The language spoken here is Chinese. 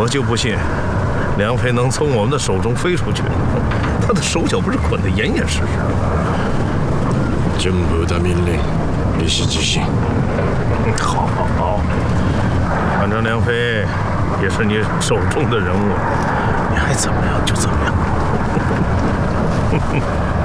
我就不信梁飞能从我们的手中飞出去，他的手脚不是捆得严严实实。 军部的命令必须执行。 好，反正梁飞也是你手中的人物，你爱怎么样就怎么样。